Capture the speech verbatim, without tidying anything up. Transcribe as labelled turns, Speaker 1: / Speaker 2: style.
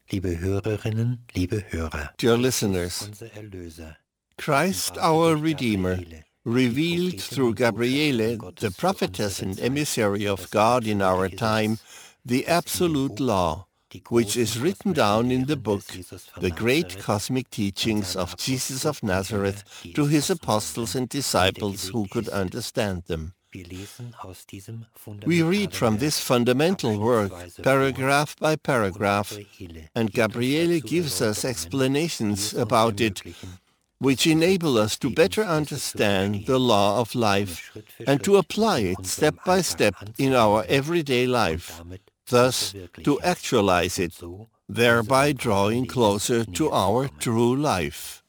Speaker 1: Liebe Hörerinnen, liebe Hörer,
Speaker 2: Dear listeners, Christ our Redeemer, revealed through Gabriele, the prophetess and emissary of God in our time, the absolute law, which is written down in the book, the great cosmic teachings of Jesus of Nazareth to his apostles and disciples who could understand them. We read from this fundamental work, paragraph by paragraph, and Gabriele gives us explanations about it, which enable us to better understand the law of life and to apply it step by step in our everyday life, thus to actualize it, thereby drawing closer to our true life.